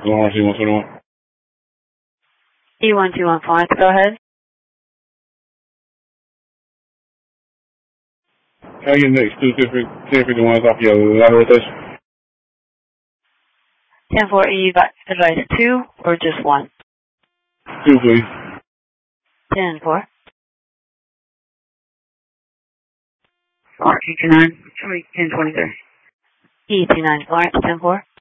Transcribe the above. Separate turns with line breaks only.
C121.
E121 Florence, go ahead.
Can I get next 1051 off your ladder rotation?
10-4, advice 2 or just 1?
2, please.
10-4. E29, 1023. E29 Florence, 10-4.